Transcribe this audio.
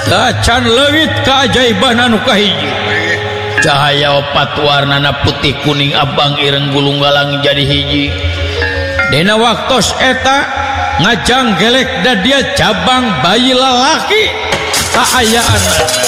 can leungit keajaiban anu kahiji cahaya opat warnana putih kuning abang ireng gulung galang jadi hiji dina waktos eta ngajang gelek da dia cabang bayi lalaki kaayaan